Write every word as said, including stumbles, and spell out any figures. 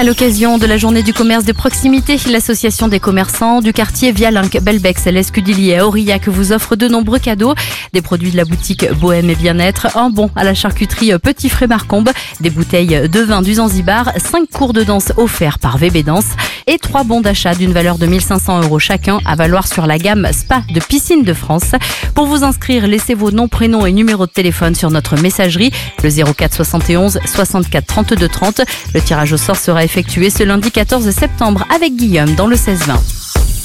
À l'occasion de la journée du commerce de proximité, l'association des commerçants du quartier Vialinck, Belbex, l'Escudillier à Aurillac vous offre de nombreux cadeaux. Des produits de la boutique Bohème et Bien-être, un bon à la charcuterie Petit Frais Marcombe, des bouteilles de vin du Zanzibar, cinq cours de danse offerts par V B Danse et trois bons d'achat d'une valeur de mille cinq cents euros chacun à valoir sur la gamme Spa de Piscine de France. Pour vous inscrire, laissez vos noms, prénoms et numéros de téléphone sur notre messagerie, le zéro quatre soixante et onze soixante-quatre trente-deux trente. Le tirage au sort sera effectué ce lundi quatorze septembre avec Guillaume dans le seize vingt.